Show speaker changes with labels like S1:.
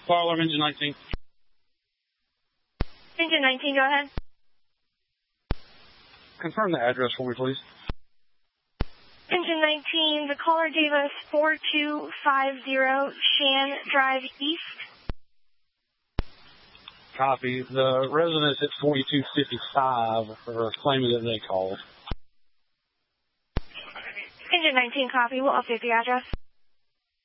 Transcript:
S1: Fire alarm engine 19.
S2: Engine 19, go ahead.
S1: Confirm the address for me, please.
S2: Engine 19, the caller gave us 4250 Shan Drive East.
S1: Copy. The residents at 4255 are claiming that they called.
S2: Engine 19, copy. We'll update the address.